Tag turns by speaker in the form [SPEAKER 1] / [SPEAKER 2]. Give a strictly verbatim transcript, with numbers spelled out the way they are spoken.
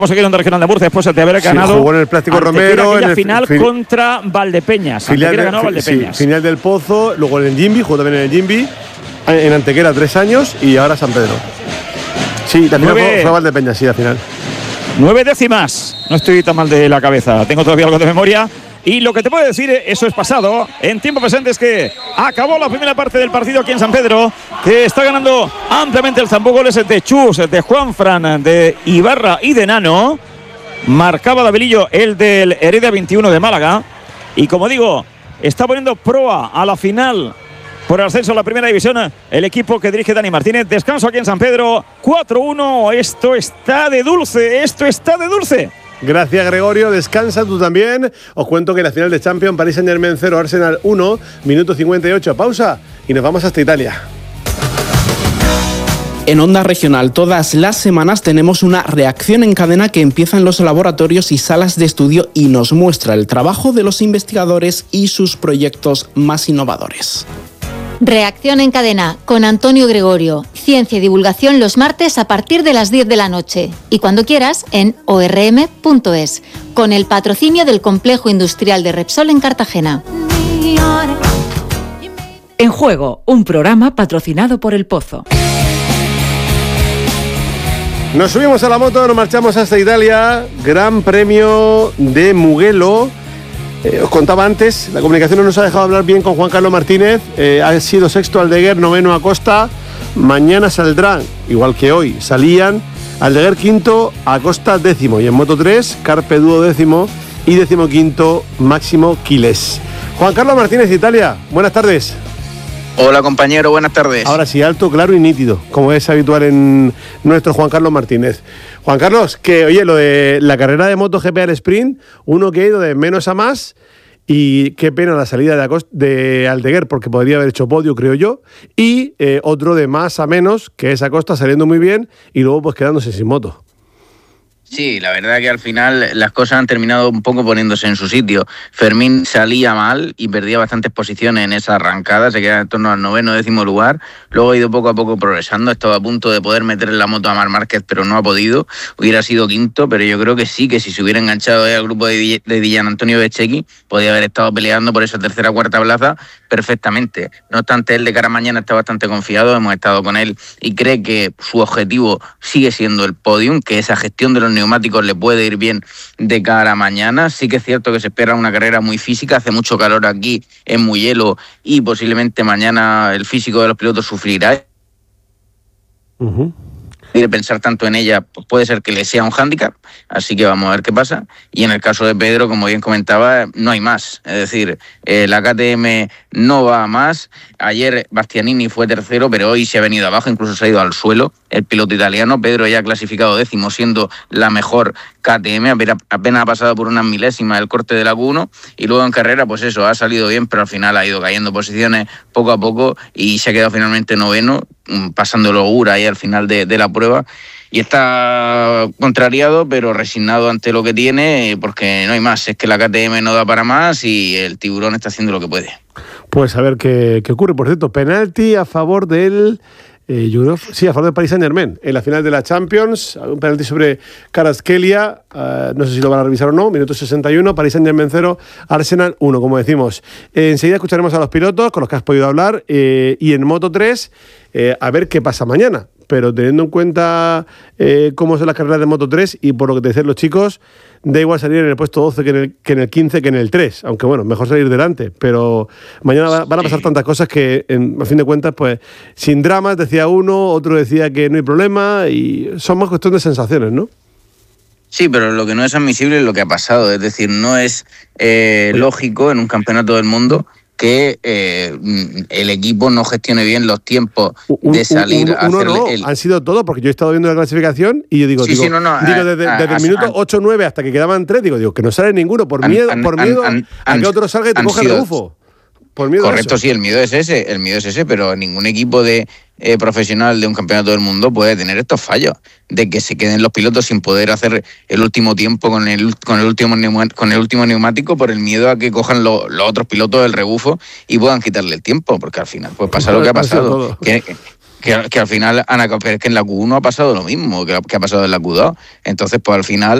[SPEAKER 1] Aquí en Onda Regional de Murcia, después de haber ganado.
[SPEAKER 2] Sí, jugó en el Plástico Romero.
[SPEAKER 1] En
[SPEAKER 2] el
[SPEAKER 1] final
[SPEAKER 2] fin,
[SPEAKER 1] contra Valdepeñas.
[SPEAKER 2] Filial,
[SPEAKER 1] Antequera ganó Valdepeñas.
[SPEAKER 2] Sí, final del Pozo, luego en el Jimbi, jugó también en el Jimbi. En Antequera tres años y ahora San Pedro. Sí, también fue, fue Valdepeñas, sí, al final.
[SPEAKER 1] Nueve décimas. No estoy tan mal de la cabeza. Tengo todavía algo de memoria. Y lo que te puedo decir, eso es pasado. En tiempo presente es que acabó la primera parte del partido aquí en San Pedro, que está ganando ampliamente el Zambú. Goles de Chus, de Juanfran, de Ibarra y de Nano. Marcaba Davilillo el del Heredia veintiuno de Málaga. Y como digo, está poniendo proa a la final por el ascenso a la primera división el equipo que dirige Dani Martínez. Descanso aquí en San Pedro, cuatro uno. Esto está de dulce, esto está de dulce.
[SPEAKER 2] Gracias, Gregorio. Descansa tú también. Os cuento que la final de Champions, Paris Saint-Germain cero, Arsenal uno, minuto cincuenta y ocho. Pausa y nos vamos hasta Italia.
[SPEAKER 3] En Onda Regional, todas las semanas tenemos una reacción en cadena que empieza en los laboratorios y salas de estudio y nos muestra el trabajo de los investigadores y sus proyectos más innovadores.
[SPEAKER 4] Reacción en cadena con Antonio Gregorio. Ciencia y divulgación los martes a partir de las diez de la noche. Y cuando quieras en o r m punto es. Con el patrocinio del Complejo Industrial de Repsol en Cartagena.
[SPEAKER 5] En Juego, un programa patrocinado por El Pozo.
[SPEAKER 2] Nos subimos a la moto, nos marchamos hasta Italia. Gran Premio de Mugello. Eh, os contaba antes, la comunicación no nos ha dejado hablar bien con Juan Carlos Martínez. Eh, ha sido sexto Aldeguer, noveno Acosta. Mañana saldrán, igual que hoy, salían Aldeguer quinto, Acosta décimo. Y en Moto tres, Carpe Dúo décimo y décimo quinto, Máximo Quiles. Juan Carlos Martínez, Italia, buenas tardes.
[SPEAKER 6] Hola compañero, buenas tardes.
[SPEAKER 2] Ahora sí, alto, claro y nítido, como es habitual en nuestro Juan Carlos Martínez. Juan Carlos, que oye, lo de la carrera de MotoGP al sprint, uno que ha ido de menos a más, y qué pena la salida de, Acosta, de Aldeguer, porque podría haber hecho podio, creo yo, y eh, otro de más a menos, que es Acosta saliendo muy bien, y luego pues quedándose sin moto.
[SPEAKER 6] Sí, la verdad que al final las cosas han terminado un poco poniéndose en su sitio. Fermín salía mal y perdía bastantes posiciones en esa arrancada, se queda en torno al noveno, décimo lugar. Luego ha ido poco a poco progresando, estaba a punto de poder meter en la moto a Marc Márquez, pero no ha podido. Hubiera sido quinto, pero yo creo que sí, que si se hubiera enganchado al grupo de, de Gian Antonio Bececchi, podía haber estado peleando por esa tercera o cuarta plaza perfectamente. No obstante, él de cara a mañana está bastante confiado, hemos estado con él y cree que su objetivo sigue siendo el podium, que esa gestión de los neumáticos le puede ir bien de cara a mañana. Sí que es cierto que se espera una carrera muy física, hace mucho calor aquí en Mugello y posiblemente mañana el físico de los pilotos sufrirá.
[SPEAKER 2] Uh-huh.
[SPEAKER 6] De pensar tanto en ella, pues puede ser que le sea un hándicap, así que vamos a ver qué pasa. Y en el caso de Pedro, como bien comentaba, no hay más, es decir, eh, la K T M no va a más. Ayer Bastianini fue tercero, pero hoy se ha venido abajo, incluso se ha ido al suelo el piloto italiano. Pedro ya ha clasificado décimo, siendo la mejor K T M, apenas ha pasado por unas milésimas el corte de la Q uno, y luego en carrera, pues eso, ha salido bien, pero al final ha ido cayendo posiciones poco a poco y se ha quedado finalmente noveno, pasándolo Ura ahí al final de, de la prueba. Y está contrariado, pero resignado ante lo que tiene, porque no hay más. Es que la K T M no da para más y el tiburón está haciendo lo que puede.
[SPEAKER 2] Pues a ver qué, qué ocurre. Por cierto, penalti a favor del... Eh, yo creo, sí, a favor del Paris Saint-Germain. En la final de la Champions, un penalti sobre Kvaratskhelia. Uh, no sé si lo van a revisar o no. Minuto sesenta y uno, Paris Saint-Germain cero, Arsenal uno, como decimos. Eh, enseguida escucharemos a los pilotos con los que has podido hablar. Eh, y en Moto tres, eh, a ver qué pasa mañana. Pero teniendo en cuenta eh, cómo son las carreras de Moto tres y por lo que te dicen los chicos, da igual salir en el puesto doce que en el, que en el quince que en el tres. Aunque bueno, mejor salir delante. Pero mañana va, van a pasar tantas cosas que, en, a fin de cuentas, pues sin dramas, decía uno, otro decía que no hay problema, y son más cuestión de sensaciones, ¿no?
[SPEAKER 6] Sí, pero lo que no es admisible es lo que ha pasado. Es decir, no es eh, lógico en un campeonato del mundo que eh, el equipo no gestione bien los tiempos un, de salir
[SPEAKER 2] un, un,
[SPEAKER 6] a hacer
[SPEAKER 2] no,
[SPEAKER 6] el...
[SPEAKER 2] Han sido todos, porque yo he estado viendo la clasificación y yo digo,
[SPEAKER 6] sí,
[SPEAKER 2] digo,
[SPEAKER 6] sí, no, no,
[SPEAKER 2] digo
[SPEAKER 6] a,
[SPEAKER 2] desde,
[SPEAKER 6] a,
[SPEAKER 2] desde
[SPEAKER 6] a,
[SPEAKER 2] el minuto
[SPEAKER 6] a,
[SPEAKER 2] ocho nueve hasta que quedaban tres, digo, digo que no sale ninguno, por
[SPEAKER 6] han,
[SPEAKER 2] miedo,
[SPEAKER 6] han,
[SPEAKER 2] por miedo
[SPEAKER 6] han,
[SPEAKER 2] a
[SPEAKER 6] han,
[SPEAKER 2] que otro salga y te coja el rebufo. Por miedo
[SPEAKER 6] Correcto,
[SPEAKER 2] a eso.
[SPEAKER 6] Sí, el miedo es ese, el miedo es ese, pero ningún equipo de eh, profesional de un campeonato del mundo puede tener estos fallos, de que se queden los pilotos sin poder hacer el último tiempo con el con el último con el último neumático por el miedo a que cojan lo, los otros pilotos el rebufo y puedan quitarle el tiempo, porque al final pues pasa lo que ha pasado. Que, que, que al final Ana, pero es que en la Q uno ha pasado lo mismo que, que ha pasado en la Q dos. Entonces, pues al final